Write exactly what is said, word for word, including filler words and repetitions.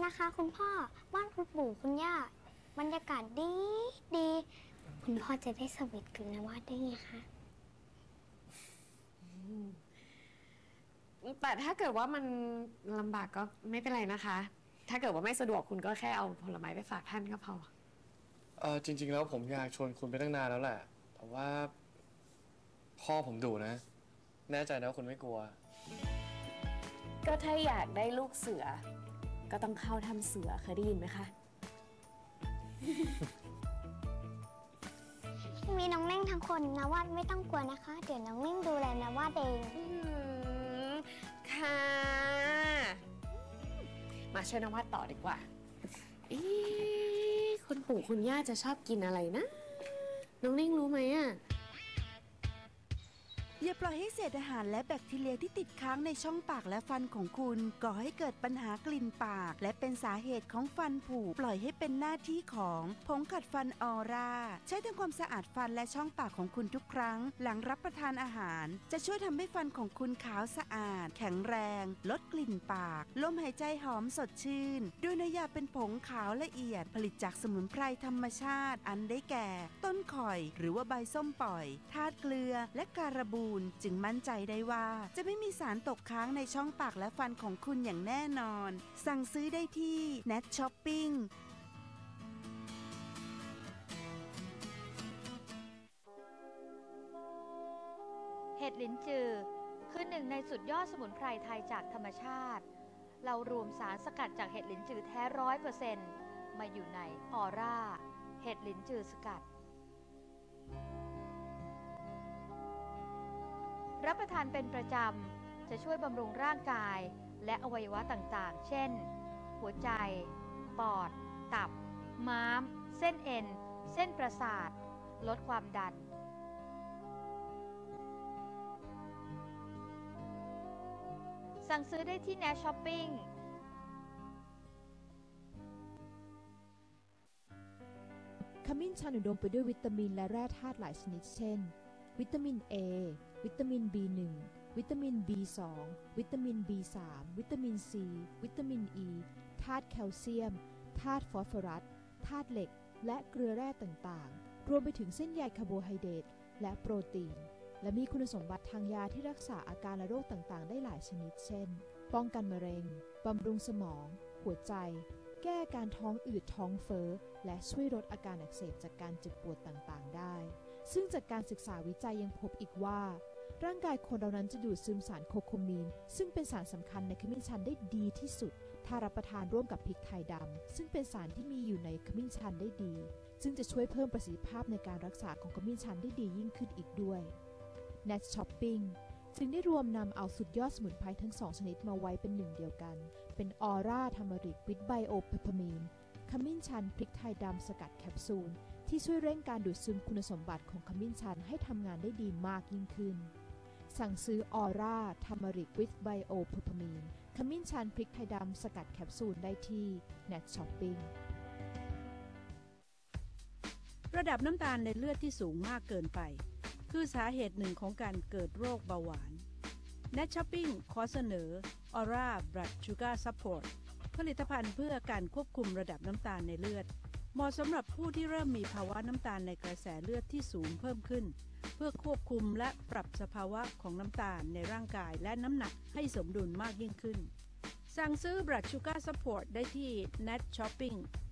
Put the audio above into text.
นะคะคุณพ่อบ้านคุณปู่คุณย่าบรรยากาศดีดีคุณพ่อจะได้สวีทกับนวัดได้ไงคะแต่ถ้าเกิดว่ามันลำบากก็ไม่เป็นไรนะคะ ถ้าเกิดว่าไม่สะดวกคุณก็แค่เอาผลไม้ไปฝากท่านก็พอเออจริงๆแล้วผมอยากชวนคุณไปตั้งนานแล้วแหละแต่ว่าพ่อผมดุนะแน่ใจนะว่าคุณไม่กลัวก็ถ้าอยากได้ลูกเสือก็ต้องเข้าทำเสือเคยได้ยินไหมคะมีน้องเล่งทั้งคนนวัดไม่ต้องกลัวนะคะเดี๋ยวน้องเล่งดูแลนวัดเองค่ะมาช่วยนวัดต่อดีกว่าอีคุณปู่คุณย่าจะชอบกินอะไรนะน้องเล่งรู้ไหมอ่ะอย่าปล่อยให้เศษอาหารและแบคทีเรียที่ติดค้างในช่องปากและฟันของคุณก่อให้เกิดปัญหากลิ่นปากและเป็นสาเหตุของฟันผุปล่อยให้เป็นหน้าที่ของผงขัดฟันออร่าใช้ทำความสะอาดฟันและช่องปากของคุณทุกครั้งหลังรับประทานอาหารจะช่วยทำให้ฟันของคุณขาวสะอาดแข็งแรงลดกลิ่นปากลมหายใจหอมสดชื่นด้วยน้ำยาเป็นผงขาวละเอียดผลิตจากสมุนไพรธรรมชาติอันได้แก่ ต้นข่อยหรือว่าใบส้มปล่อยธาตุเกลือและการบูนจึงมั่นใจได้ว่าจะไม่มีสารตกค้างในช่องปากและฟันของคุณอย่างแน่นอนสั่งซื้อได้ที่ เน็ต ช้อปปิ้งเห็ดลิ้นจือคือหนึ่งในสุดยอดสมุนไพรไทยจากธรรมชาติเรารวมสารสกัดจากเห็ดลิ้นจือแท้ร้อยเปอร์เซ็นต์มาอยู่ในออร่าเห็ดลิ้นจือสกัดรับประทานเป็นประจำจะช่วยบำรุงร่างกายและอวัยวะต่างๆเช่นหัวใจปอดตับม้ามเส้นเอ็นเส้นประสาทลดความดันสั่งซื้อได้ที่ เน็ต ช้อปปิ้งขมิ้นชันอุดมไปด้วยวิตามินและแร่ธาตุหลายชนิดเช่นวิตามิน A วิตามิน บี หนึ่ง วิตามิน บี สอง วิตามิน บี สาม วิตามิน ซี วิตามิน E ธาตุแคลเซียมธาตุฟอสฟอรัสธาตุเหล็กและเกลือแร่ต่างๆรวมไปถึงเส้นใยคาร์โบไฮเดรตและโปรตีนและมีคุณสมบัติทางยาที่รักษาอาการและโรคต่างๆได้หลายชนิดเช่นป้องกันมะเร็งบำรุงสมองหัวใจแก้การท้องอืดท้องเฟ้อและช่วยลดอาการอักเสบจากการเจ็บปวดต่างๆได้ซึ่งจากการศึกษาวิจัยยังพบอีกว่าร่างกายคนเรานั้นจะดูดซึมสารโคโคมีนซึ่งเป็นสารสำคัญในขมิ้นชันได้ดีที่สุดถ้ารับประทานร่วมกับพริกไทยดำซึ่งเป็นสารที่มีอยู่ในขมิ้นชันได้ดีซึ่งจะช่วยเพิ่มประสิทธิภาพในการรักษาของขมิ้นชันได้ดียิ่งขึ้นอีกด้วย เน็ต ช้อปปิ้งจึงได้รวมนำเอาสุดยอดสมุนไพรทั้งสองชนิดมาไว้เป็นหนึ่งเดียวกันเป็นออร่าทามาริกวิตไบโอเพปเปอร์มีนขมิ้นชันพริกไทยดำสกัดแคปซูลที่ช่วยเร่งการดูดซึมคุณสมบัติของขมิ้นชันให้ทำงานได้ดีมากยิ่งขึ้นสั่งซื้อออร่าทามาริกวิตไบโอเพปเปอร์มีนขมิ้นชันพริกไทยดำสกัดแคปซูลได้ที่ เน็ต ช้อปปิ้งระดับน้ำตาลในเลือดที่สูงมากเกินไปคือสาเหตุหนึ่งของการเกิดโรคเบาหวาน เน็ต ช้อปปิ้งขอเสนอ Aura Blood Sugar Support ผลิตภัณฑ์เพื่อการควบคุมระดับน้ำตาลในเลือดเหมาะสำหรับผู้ที่เริ่มมีภาวะน้ำตาลในกระแสเลือดที่สูงเพิ่มขึ้นเพื่อควบคุมและปรับสภาวะของน้ำตาลในร่างกายและน้ำหนักให้สมดุลมากยิ่งขึ้นสั่งซื้อ Blood Sugar Support ได้ที่ เน็ต ช้อปปิ้ง